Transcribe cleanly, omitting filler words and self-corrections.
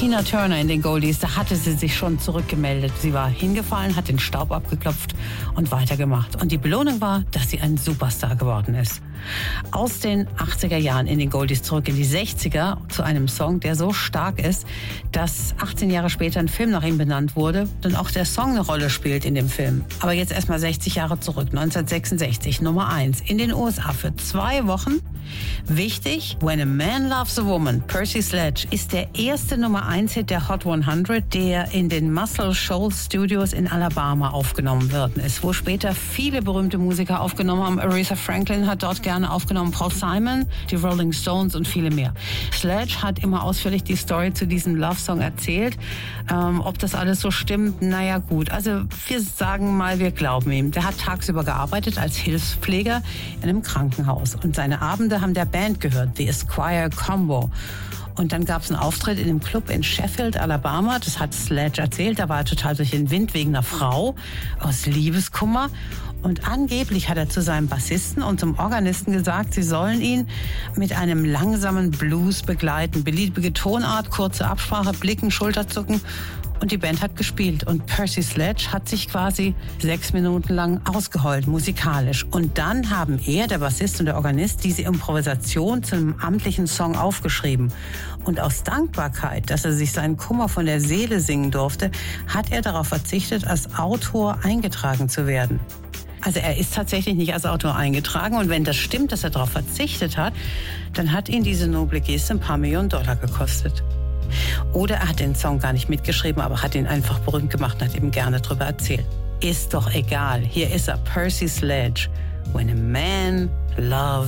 Tina Turner in den Goldies, da hatte sie sich schon zurückgemeldet. Sie war hingefallen, hat den Staub abgeklopft und weitergemacht. Und die Belohnung war, dass sie ein Superstar geworden ist. Aus den 80er Jahren in den Goldies zurück in die 60er zu einem Song, der so stark ist, dass 18 Jahre später ein Film nach ihm benannt wurde und auch der Song eine Rolle spielt in dem Film. Aber jetzt erstmal 60 Jahre zurück, 1966, Nummer 1 in den USA für 2 Wochen. Wichtig, When a Man Loves a Woman, Percy Sledge, ist der erste Nummer 1-Hit der Hot 100, der in den Muscle Shoals Studios in Alabama aufgenommen worden ist, wo später viele berühmte Musiker aufgenommen haben. Aretha Franklin hat dort gerne aufgenommen, Paul Simon, die Rolling Stones und viele mehr. Sledge hat immer ausführlich die Story zu diesem Love-Song erzählt. Ob das alles so stimmt, naja gut. Also wir sagen mal, wir glauben ihm. Der hat tagsüber gearbeitet als Hilfspfleger in einem Krankenhaus und seine Abende haben der Band gehört, The Esquire Combo. Und dann gab es einen Auftritt in einem Club in Sheffield, Alabama. Das hat Sledge erzählt. Da war er total durch den Wind wegen einer Frau aus Liebeskummer. Und angeblich hat er zu seinem Bassisten und zum Organisten gesagt, sie sollen ihn mit einem langsamen Blues begleiten. Beliebige Tonart, kurze Absprache, Blicken, Schulterzucken. Und die Band hat gespielt. Und Percy Sledge hat sich quasi 6 Minuten lang ausgeheult, musikalisch. Und dann haben er, der Bassist und der Organist, diese Improvisation zum amtlichen Song aufgeschrieben. Und aus Dankbarkeit, dass er sich seinen Kummer von der Seele singen durfte, hat er darauf verzichtet, als Autor eingetragen zu werden. Also er ist tatsächlich nicht als Autor eingetragen. Und wenn das stimmt, dass er darauf verzichtet hat, dann hat ihn diese noble Geste ein paar Millionen Dollar gekostet. Oder er hat den Song gar nicht mitgeschrieben, aber hat ihn einfach berühmt gemacht und hat eben gerne darüber erzählt. Ist doch egal. Hier ist er, Percy Sledge. When a man loves